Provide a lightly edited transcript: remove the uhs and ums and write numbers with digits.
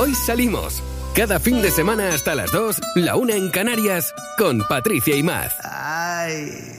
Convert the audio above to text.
Hoy salimos. Cada fin de semana hasta las 2, la 1 en Canarias, con Patricia y Maz. Ay.